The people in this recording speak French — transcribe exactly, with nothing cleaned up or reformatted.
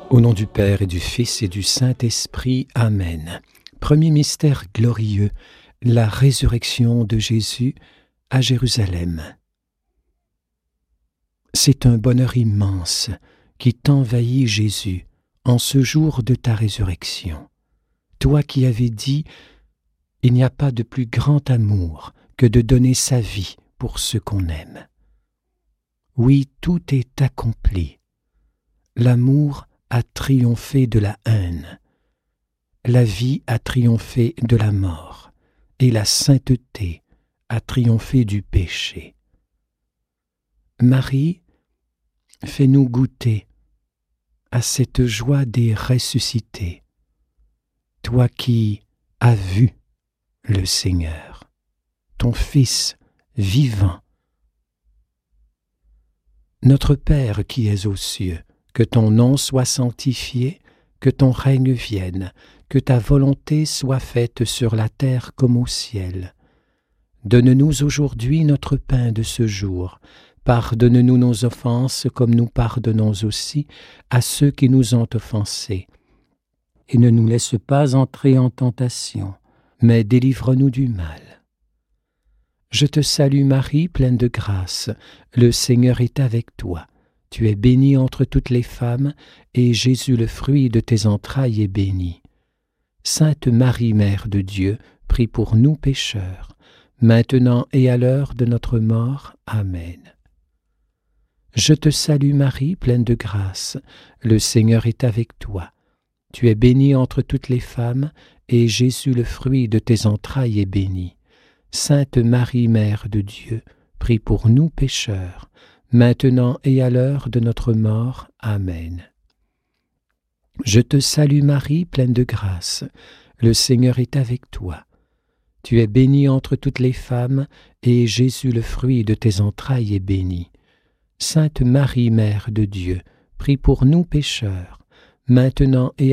Au nom du Père et du Fils et du Saint-Esprit. Amen. Premier mystère glorieux, la résurrection de Jésus à Jérusalem. C'est un bonheur immense qui t'envahit, Jésus, en ce jour de ta résurrection. Toi qui avais dit « Il n'y a pas de plus grand amour que de donner sa vie pour ceux qu'on aime ». Oui, tout est accompli. L'amour a triomphé de la haine. La vie a triomphé de la mort, et la sainteté a triomphé du péché. Marie, fais-nous goûter à cette joie des ressuscités, toi qui as vu le Seigneur, ton Fils vivant. Notre Père qui es aux cieux, que ton nom soit sanctifié, que ton règne vienne, que ta volonté soit faite sur la terre comme au ciel. Donne-nous aujourd'hui notre pain de ce jour. Pardonne-nous nos offenses comme nous pardonnons aussi à ceux qui nous ont offensés. Et ne nous laisse pas entrer en tentation, mais délivre-nous du mal. Je te salue Marie, pleine de grâce, le Seigneur est avec toi. Tu es bénie entre toutes les femmes, et Jésus, le fruit de tes entrailles, est béni. Sainte Marie, Mère de Dieu, prie pour nous pécheurs, maintenant et à l'heure de notre mort. Amen. Je te salue Marie, pleine de grâce, le Seigneur est avec toi. Tu es bénie entre toutes les femmes, et Jésus, le fruit de tes entrailles, est béni. Sainte Marie, Mère de Dieu, prie pour nous pécheurs, maintenant et à l'heure de notre mort. Amen. Je te salue Marie, pleine de grâce, le Seigneur est avec toi. Tu es bénie entre toutes les femmes, et Jésus, le fruit de tes entrailles, est béni. Sainte Marie, Mère de Dieu, prie pour nous pécheurs, maintenant et